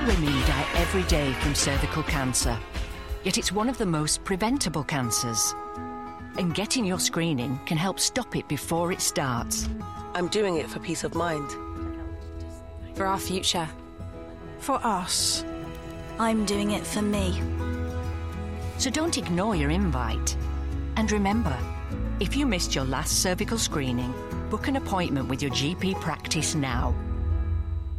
women die every day from cervical cancer, yet it's one of the most preventable cancers. And getting your screening can help stop it before it starts. I'm doing it for peace of mind. For our future. For us. I'm doing it for me. So don't ignore your invite. And remember, if you missed your last cervical screening, book an appointment with your GP practice now.